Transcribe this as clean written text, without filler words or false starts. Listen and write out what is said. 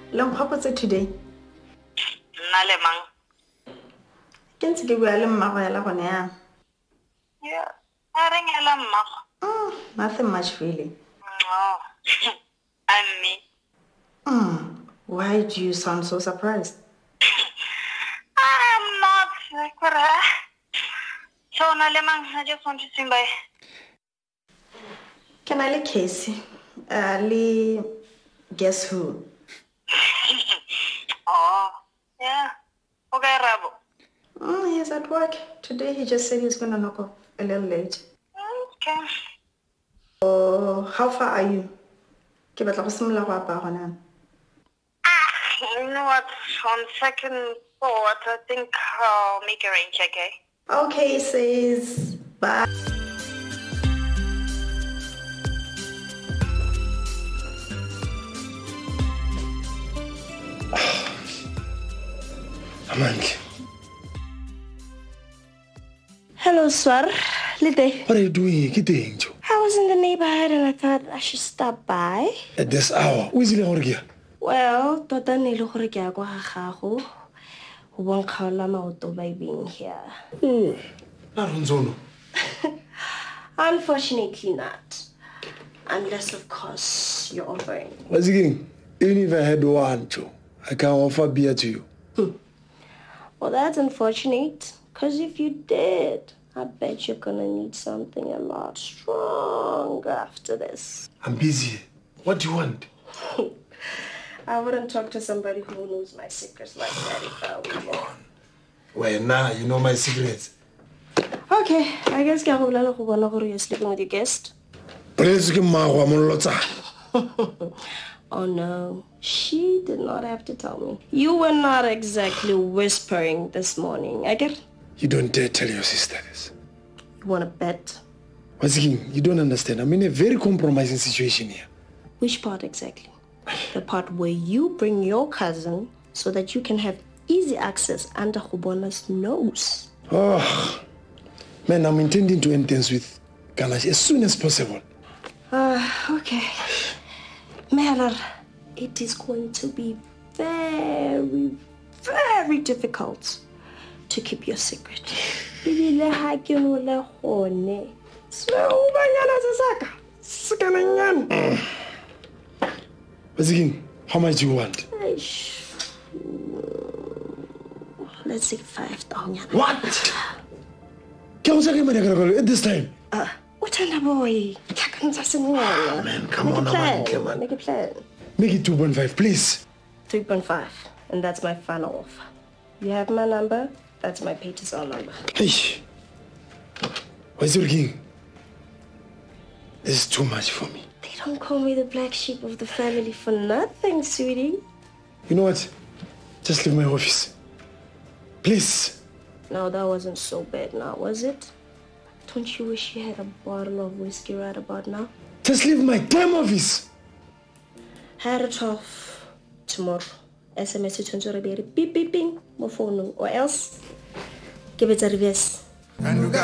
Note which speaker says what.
Speaker 1: Long hopotse today.
Speaker 2: Nale mang.
Speaker 1: Ke ntse ke bua le mmago ya la gone ya.
Speaker 2: Yeah. A re ngela mmago.
Speaker 1: Nothing much really.
Speaker 2: Oh. And me.
Speaker 1: Why do you sound so surprised?
Speaker 2: I'm not. So nale mang, I just want to swing by.
Speaker 1: Can I like Casey? Guess who?
Speaker 2: Oh. Yeah. Okay, Rabo.
Speaker 1: He's at work. Today he just said he's gonna knock off a little late.
Speaker 2: Okay.
Speaker 1: How far are you? Ke batla go simolola go apaya gona.
Speaker 2: You know what? On second thought, I think I'll make a range, okay?
Speaker 1: Okay, says bye.
Speaker 3: Amandla.
Speaker 4: Hello, Swar. Lide.
Speaker 3: What are you doing? Ke teng jo.
Speaker 4: I was in the neighborhood and I thought I should stop by.
Speaker 3: At this hour, o izile gore ke ya?
Speaker 4: Well, tota ne le gore ke ya kwa ga gago. Go bonkgaola maoto by being here.
Speaker 3: La ronzono.
Speaker 4: Unfortunately not. Unless, of course, you're offering.
Speaker 3: What's again? Even if I had one, Joe, I can offer beer to you.
Speaker 4: Well, that's unfortunate. Because if you did, I bet you're gonna need something a lot stronger after this.
Speaker 3: I'm busy. What do you want?
Speaker 4: I wouldn't talk to somebody who knows my secrets like that if I were you.
Speaker 3: Well, now you know my secrets.
Speaker 4: Okay, I guess you're sleeping with your guest.
Speaker 3: Please give me a
Speaker 4: Oh no, she did not have to tell me. You were not exactly whispering this morning. I get.
Speaker 3: You don't dare tell your sister this.
Speaker 4: You want to bet?
Speaker 3: What's again? You don't understand. I'm in a very compromising situation here.
Speaker 4: Which part exactly? The part where you bring your cousin so that you can have easy access under Hubona's nose.
Speaker 3: Oh, man, I'm intending to end things with Kalash as soon as possible.
Speaker 4: Okay. Meher, it is going to be very, very difficult to keep your secret.
Speaker 3: What's again? How much do you want?
Speaker 4: Let's say 5,000.
Speaker 3: What? At this time?
Speaker 4: What a boy.
Speaker 3: Man, come on, man.
Speaker 4: Make a plan.
Speaker 3: Make it 2.5, please.
Speaker 4: 3.5. And that's my final offer. You have my number. That's my pay to sell number.
Speaker 3: Hey. What's your king? This is too much for me.
Speaker 4: They don't call me the black sheep of the family for nothing, sweetie.
Speaker 3: You know what? Just leave my office. Please.
Speaker 4: No, that wasn't so bad now, was it? Don't you wish you had a bottle of whiskey right about now?
Speaker 3: Just leave my damn office.
Speaker 4: Had it off tomorrow. SMS it to beep beep bing, my phone, or else give it a reverse.